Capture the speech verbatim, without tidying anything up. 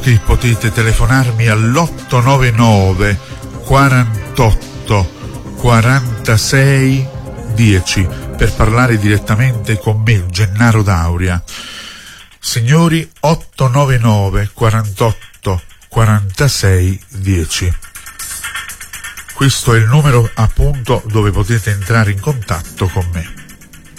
Che potete telefonarmi all'otto nove nove quarantotto quarantasei dieci per parlare direttamente con me, Gennaro D'Auria. Signori, otto nove nove quarantotto quarantasei dieci. Questo è il numero appunto dove potete entrare in contatto con me.